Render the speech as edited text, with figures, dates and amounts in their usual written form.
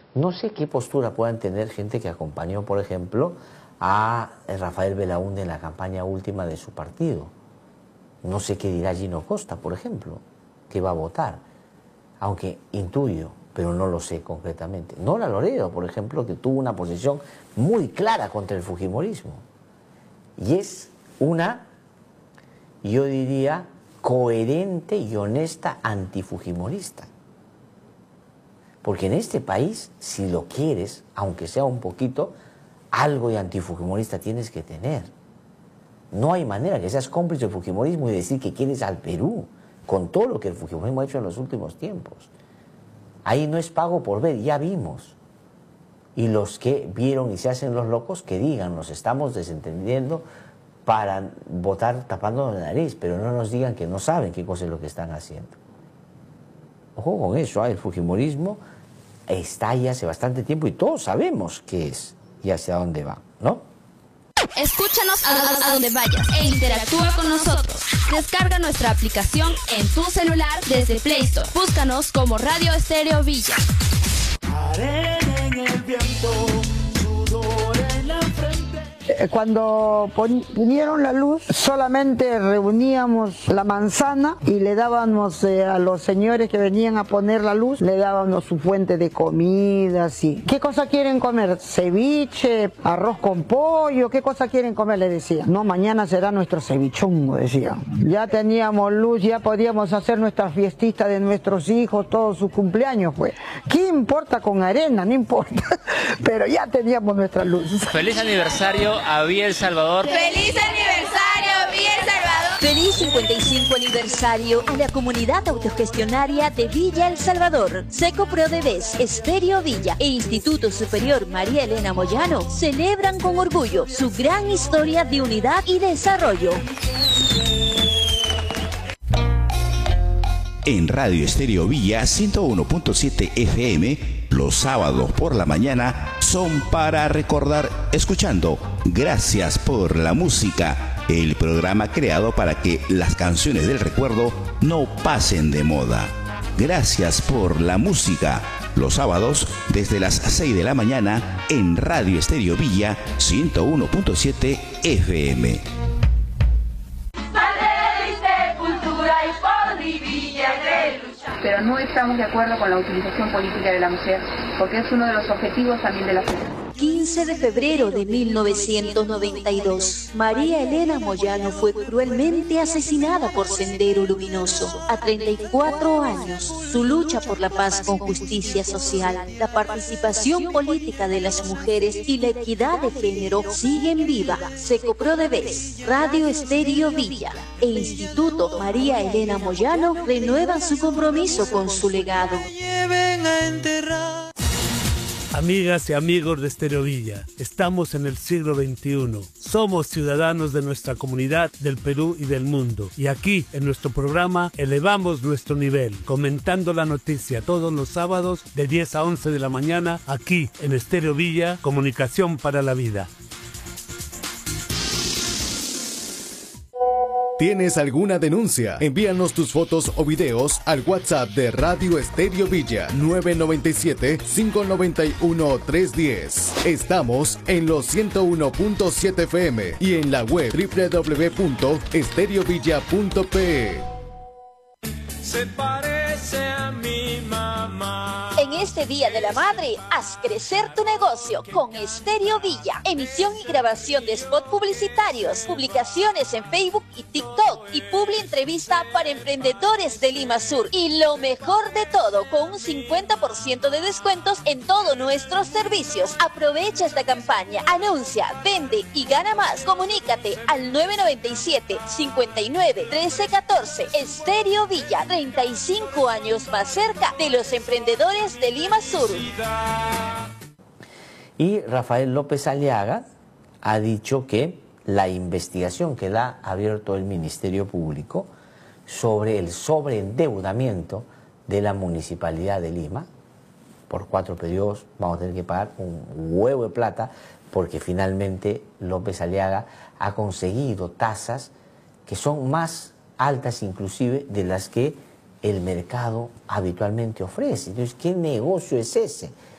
No sé qué postura puedan tener gente que acompañó, por ejemplo, a Rafael Belaúnde en la campaña última de su partido. No sé qué dirá Gino Costa, por ejemplo, que va a votar, aunque intuyo, pero no lo sé concretamente. Nora Loredo, por ejemplo, que tuvo una posición muy clara contra el fujimorismo. Y es una, yo diría, coherente y honesta antifujimorista. Porque en este país, si lo quieres, aunque sea un poquito, algo de antifujimorista tienes que tener. No hay manera que seas cómplice del fujimorismo y decir que quieres al Perú, con todo lo que el fujimorismo ha hecho en los últimos tiempos. Ahí no es pago por ver, ya vimos. Y los que vieron y se hacen los locos, que digan, nos estamos desentendiendo para votar tapando la nariz, pero no nos digan que no saben qué cosa es lo que están haciendo. Ojo con eso, el fujimorismo está ahí hace bastante tiempo y todos sabemos qué es y hacia dónde va, ¿no? Escúchanos a donde vayas e interactúa con nosotros. Descarga nuestra aplicación en tu celular desde Play Store. Búscanos como Radio Estéreo Villa. Arena en el viento, sudor en la frente. Cuando vinieron la luz, solamente reuníamos la manzana y le dábamos a los señores que venían a poner la luz, le dábamos su fuente de comida, así. ¿Qué cosa quieren comer? Ceviche, arroz con pollo, ¿qué cosa quieren comer? Le decía. No, mañana será nuestro cevichongo, decía. Ya teníamos luz, ya podíamos hacer nuestra fiestita de nuestros hijos, todos sus cumpleaños, pues. ¿Qué importa con arena? No importa. Pero ya teníamos nuestra luz. Feliz aniversario a Villa El Salvador. ¡Feliz aniversario, Villa El Salvador! Feliz 55 aniversario a la comunidad autogestionaria de Villa El Salvador. Seco Prodevés, Estéreo Villa e Instituto Superior María Elena Moyano celebran con orgullo su gran historia de unidad y desarrollo. En Radio Estéreo Villa 101.7 FM, los sábados por la mañana son para recordar escuchando Gracias por la Música, el programa creado para que las canciones del recuerdo no pasen de moda. Gracias por la Música, los sábados desde las 6 de la mañana en Radio Estéreo Villa 101.7 FM. Pero no estamos de acuerdo con la utilización política de la mujer, porque es uno de los objetivos también de la sociedad. 15 de febrero de 1992, María Elena Moyano fue cruelmente asesinada por Sendero Luminoso. A 34 años, su lucha por la paz con justicia social, la participación política de las mujeres y la equidad de género siguen viva. Seco Prodevés, Radio Estéreo Villa e Instituto María Elena Moyano renuevan su compromiso con su legado. Amigas y amigos de Estéreo Villa, estamos en el siglo XXI. Somos ciudadanos de nuestra comunidad, del Perú y del mundo. Y aquí, en nuestro programa, elevamos nuestro nivel, comentando la noticia todos los sábados de 10 a 11 de la mañana, aquí en Estéreo Villa, Comunicación para la Vida. ¿Tienes alguna denuncia? Envíanos tus fotos o videos al WhatsApp de Radio Estéreo Villa 997-591-310. Estamos en los 101.7 FM y en la web www.estereovilla.pe. Se parece a mi mamá. En este Día de la Madre, haz crecer tu negocio con Estéreo Villa. Emisión y grabación de spot publicitarios, publicaciones en Facebook y TikTok y publi entrevista para emprendedores de Lima Sur. Y lo mejor de todo, con un 50% de descuentos en todos nuestros servicios. Aprovecha esta campaña, anuncia, vende y gana más. Comunícate al 997-59-1314. Estéreo Villa, 35 años más cerca de los emprendedores de Lima Sur. Y Rafael López Aliaga ha dicho que la investigación que ha abierto el Ministerio Público sobre el sobreendeudamiento de la Municipalidad de Lima, por 4 periodos vamos a tener que pagar un huevo de plata, porque finalmente López Aliaga ha conseguido tasas que son más altas inclusive de las que el mercado habitualmente ofrece. Entonces, ¿qué negocio es ese?